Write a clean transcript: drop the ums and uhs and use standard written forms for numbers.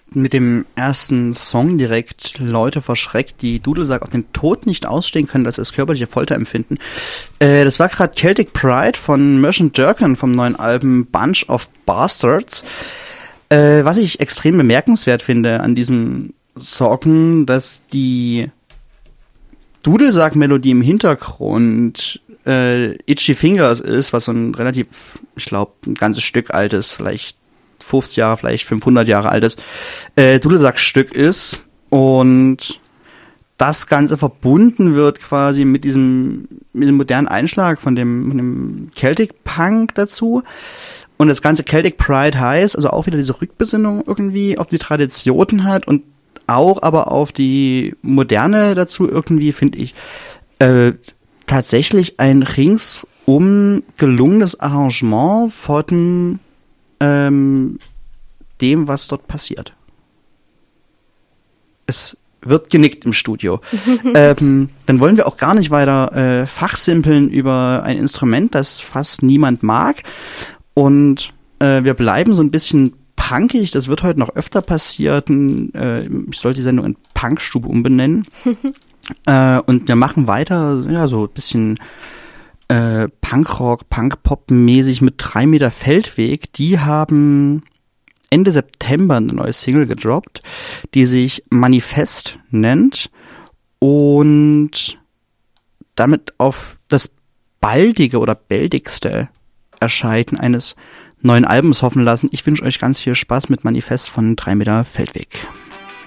mit dem ersten Song direkt Leute verschreckt, die Dudelsack auch den Tod nicht ausstehen können, dass sie das körperliche Folter empfinden. Das war gerade Celtic Pride von Merchant Durkan vom neuen Album Bunch of Bastards. Was ich extrem bemerkenswert finde an diesem Song, dass die Dudelsack-Melodie im Hintergrund Itchy Fingers ist, was so ein relativ, ich glaube, ein ganzes Stück altes, vielleicht 50 Jahre, vielleicht 500 Jahre altes Dudelsack-Stück ist und das Ganze verbunden wird quasi mit diesem modernen Einschlag von dem Celtic Punk dazu. Und das ganze Celtic Pride heißt, also auch wieder diese Rückbesinnung irgendwie auf die Traditionen hat und auch aber auf die Moderne dazu irgendwie, finde ich, tatsächlich ein ringsum gelungenes Arrangement von dem, was dort passiert. Es wird genickt im Studio. Dann wollen wir auch gar nicht weiter fachsimpeln über ein Instrument, das fast niemand mag. Und wir bleiben so ein bisschen punkig. Das wird heute noch öfter passieren. Ich sollte die Sendung in Punkstube umbenennen. Und wir machen weiter, ja, so ein bisschen Punkrock, Punkpop-mäßig mit 3 Meter Feldweg. Die haben Ende September eine neue Single gedroppt, die sich Manifest nennt und damit auf das baldige oder bäldigste Erscheinen eines neuen Albums hoffen lassen. Ich wünsche euch ganz viel Spaß mit Manifest von 3 Meter Feldweg.